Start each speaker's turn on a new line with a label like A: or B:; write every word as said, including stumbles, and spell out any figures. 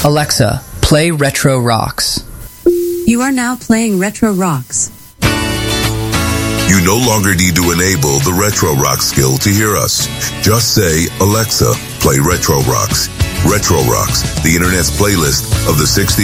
A: Alexa, play Retro Rocks.
B: You are now playing Retro Rocks.
C: You no longer need to enable the Retro Rocks skill to hear us. Just say, Alexa, play Retro Rocks. Retro Rocks, the internet's playlist of the sixties.